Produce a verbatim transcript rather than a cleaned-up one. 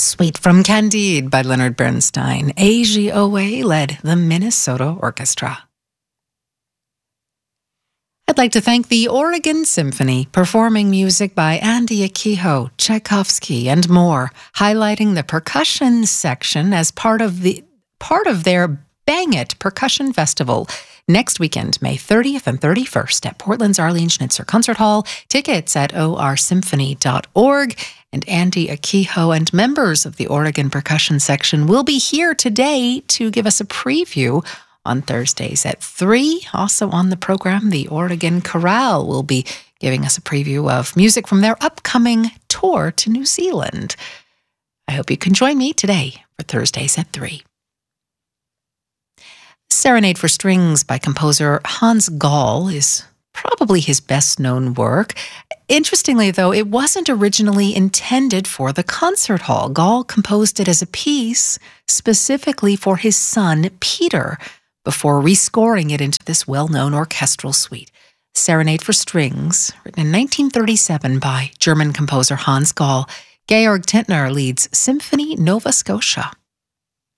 Suite from Candide by Leonard Bernstein. A G O A led the Minnesota Orchestra. I'd like to thank the Oregon Symphony, performing music by Andy Akiho, Tchaikovsky, and more, highlighting the percussion section as part of the part of their Bang It Percussion Festival next weekend, May thirtieth and thirty-first at Portland's Arlene Schnitzer Concert Hall. Tickets at o r symphony dot org. And Andy Akiho and members of the Oregon Percussion section will be here today to give us a preview on Thursdays at three. Also on the program, the Oregon Chorale will be giving us a preview of music from their upcoming tour to New Zealand. I hope you can join me today for Thursdays at three. Serenade for Strings by composer Hans Gall is probably his best-known work. Interestingly, though, it wasn't originally intended for the concert hall. Gall composed it as a piece specifically for his son, Peter, before rescoring it into this well-known orchestral suite. Serenade for Strings, written in nineteen thirty-seven by German composer Hans Gall. Georg Tintner leads Symphony Nova Scotia.